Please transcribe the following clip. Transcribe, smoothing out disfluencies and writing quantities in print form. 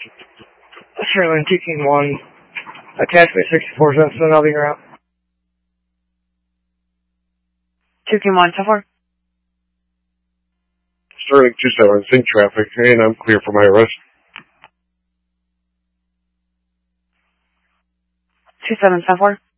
Sterling 2 King 1, attachment 64 Justin, I'll be around. 2 King 1, so far. Sterling 27, in traffic, and I'm clear for my arrest. 27, so far.